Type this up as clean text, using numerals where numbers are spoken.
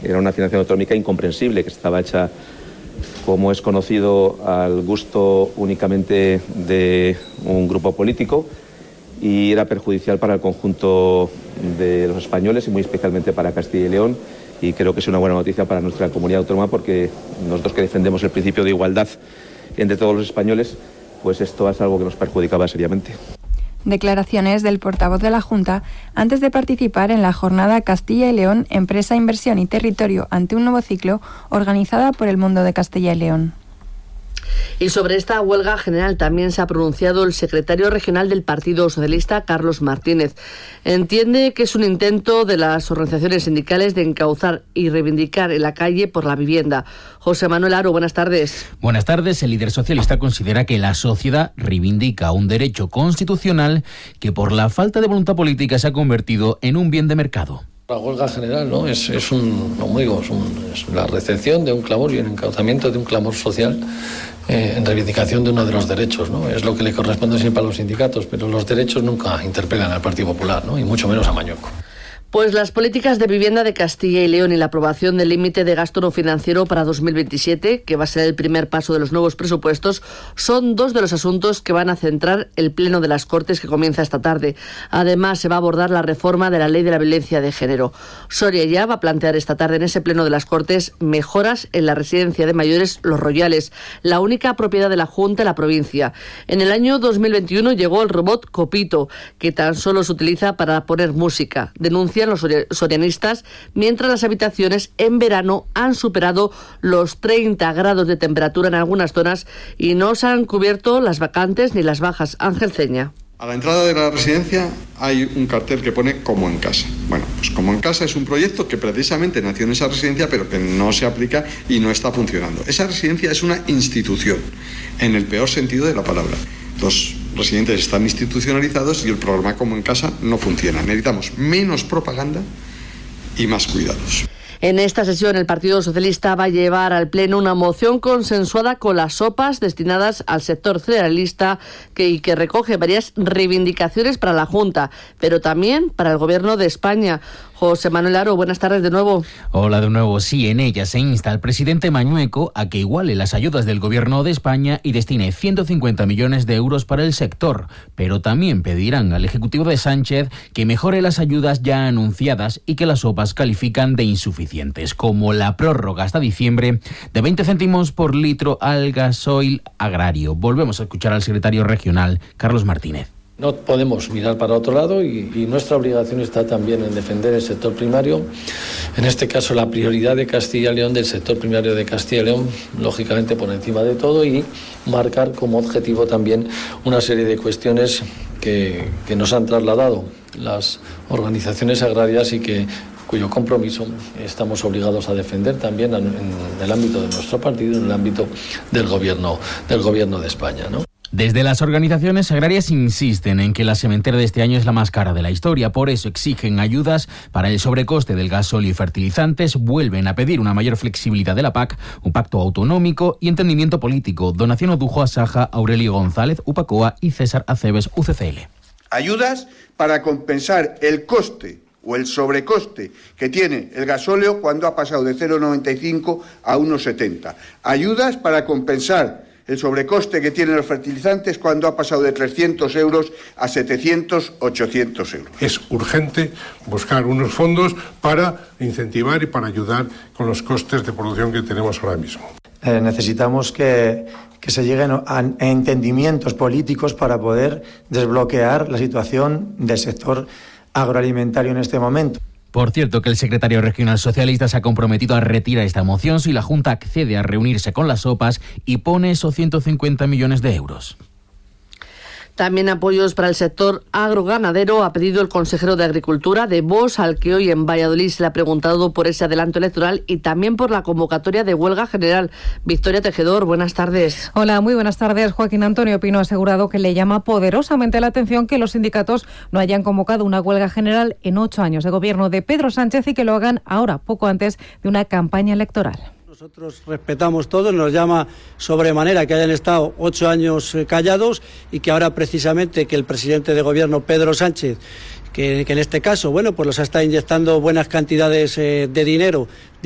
era una financiación autonómica incomprensible, que estaba hecha, como es conocido, al gusto únicamente de un grupo político y era perjudicial para el conjunto de los españoles y muy especialmente para Castilla y León. Y creo que es una buena noticia para nuestra comunidad autónoma, porque nosotros que defendemos el principio de igualdad entre todos los españoles, pues esto es algo que nos perjudicaba seriamente. Declaraciones del portavoz de la Junta antes de participar en la jornada Castilla y León, Empresa, Inversión y Territorio ante un nuevo ciclo, organizada por el Mundo de Castilla y León. Y sobre esta huelga general también se ha pronunciado el secretario regional del Partido Socialista, Carlos Martínez. Entiende que es un intento de las organizaciones sindicales de encauzar y reivindicar en la calle por la vivienda. José Manuel Aro, buenas tardes. Buenas tardes. El líder socialista considera que la sociedad reivindica un derecho constitucional que por la falta de voluntad política se ha convertido en un bien de mercado. La huelga general, ¿no? Es la recepción de un clamor y el encauzamiento de un clamor social en reivindicación de uno de los derechos, ¿no? Es lo que le corresponde siempre a los sindicatos, pero los derechos nunca interpelan al Partido Popular, ¿no? Y mucho menos a Mañueco. Pues las políticas de vivienda de Castilla y León y la aprobación del límite de gasto no financiero para 2027, que va a ser el primer paso de los nuevos presupuestos, son dos de los asuntos que van a centrar el Pleno de las Cortes que comienza esta tarde. Además, se va a abordar la reforma de la Ley de la Violencia de Género. Soria ya va a plantear esta tarde en ese Pleno de las Cortes mejoras en la residencia de mayores Los Royales, la única propiedad de la Junta en la provincia. En el año 2021 llegó el robot Copito, que tan solo se utiliza para poner música. Denuncian los sorianistas, mientras las habitaciones en verano han superado los 30 grados de temperatura en algunas zonas y no se han cubierto las vacantes ni las bajas. Ángel Ceña. A la entrada de la residencia hay un cartel que pone Como en Casa. Bueno, pues Como en Casa es un proyecto que precisamente nació en esa residencia, pero que no se aplica y no está funcionando. Esa residencia es una institución, en el peor sentido de la palabra. Los residentes están institucionalizados y el programa Como en Casa no funciona. Necesitamos menos propaganda y más cuidados. En esta sesión el Partido Socialista va a llevar al Pleno una moción consensuada con las SOPAs destinadas al sector cerealista que recoge varias reivindicaciones para la Junta, pero también para el Gobierno de España. José Manuel Aro, buenas tardes de nuevo. Hola de nuevo. Sí, en ella se insta al presidente Mañueco a que iguale las ayudas del Gobierno de España y destine 150 millones de euros para el sector, pero también pedirán al Ejecutivo de Sánchez que mejore las ayudas ya anunciadas y que las OPAs califican de insuficientes, como la prórroga hasta diciembre de 20 céntimos por litro al gasoil agrario. Volvemos a escuchar al secretario regional, Carlos Martínez. No podemos mirar para otro lado y nuestra obligación está también en defender el sector primario. En este caso, la prioridad de Castilla y León, del sector primario de Castilla y León, lógicamente por encima de todo, y marcar como objetivo también una serie de cuestiones que nos han trasladado las organizaciones agrarias y cuyo compromiso estamos obligados a defender también en el ámbito de nuestro partido, en el ámbito del gobierno de España, ¿no? Desde las organizaciones agrarias insisten en que la sementera de este año es la más cara de la historia, por eso exigen ayudas para el sobrecoste del gasóleo y fertilizantes, vuelven a pedir una mayor flexibilidad de la PAC, un pacto autonómico y entendimiento político. Donación Odujo Asaja, Aurelio González, UPACOA y César Aceves, UCCL. Ayudas para compensar el coste o el sobrecoste que tiene el gasóleo cuando ha pasado de 0,95 a 1,70. Ayudas para compensar el sobrecoste que tienen los fertilizantes cuando ha pasado de 300 euros a 700, 800 euros. Es urgente buscar unos fondos para incentivar y para ayudar con los costes de producción que tenemos ahora mismo. Necesitamos que se lleguen a entendimientos políticos para poder desbloquear la situación del sector agroalimentario en este momento. Por cierto, que el secretario regional socialista se ha comprometido a retirar esta moción si la Junta accede a reunirse con las OPAs y pone esos 150 millones de euros. También apoyos para el sector agroganadero ha pedido el consejero de Agricultura de Vox, al que hoy en Valladolid se le ha preguntado por ese adelanto electoral y también por la convocatoria de huelga general. Victoria Tejedor, buenas tardes. Hola, muy buenas tardes. Joaquín Antonio Pino ha asegurado que le llama poderosamente la atención que los sindicatos no hayan convocado una huelga general en 8 años de gobierno de Pedro Sánchez y que lo hagan ahora, poco antes de una campaña electoral. Nosotros respetamos todo, nos llama sobremanera que hayan estado 8 años callados y que ahora precisamente que el presidente de gobierno, Pedro Sánchez, que en este caso, pues los ha estado inyectando buenas cantidades de dinero